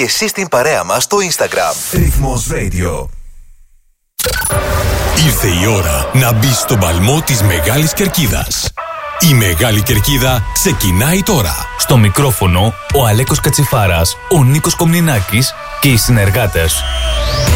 και εσύ στην παρέα μας στο Instagram. Ρυθμός Radio. Ήρθε η ώρα να μπεις στον παλμό της Μεγάλης Κερκίδας. Η Μεγάλη Κερκίδα ξεκινάει τώρα. Στο μικρόφωνο ο Αλέκος Κατσιφάρας, ο Νίκος Κομνηνάκης και οι συνεργάτες.